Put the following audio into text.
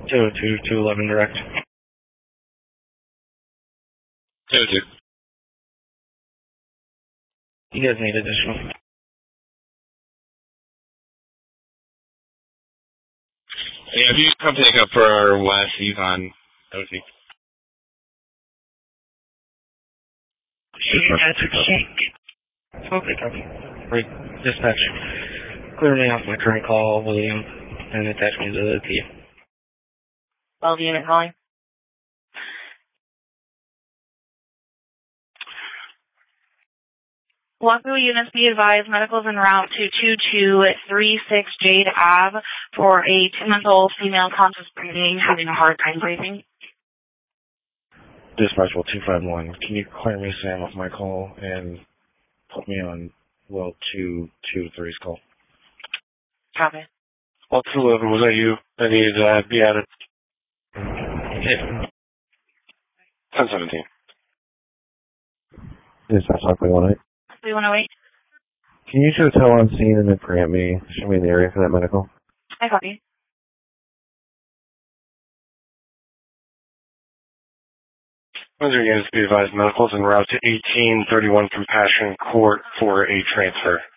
202-211 direct. 202. You guys need additional. Yeah, if you come take up for Wes, he's on OC. Okay, copy. Right, dispatch. Clear me off my current call, William, and attach me to the T. 12 unit calling. Walkthrough units be advised, medicals en route to 2236 Jade Ave for a 2-month-old female conscious breathing having a hard time breathing. Dispatch 251. Can you clear me Sam off my call and put me on 223's call? Copy. 211, was that you? I need to be added. Yeah. 1017. Dispatch 318. 3108. Can you show tell on scene and then grant me, show me the area for that medical? I copy. Windsor units be advised, medicals en route to 1831 Compassion Court for a transfer.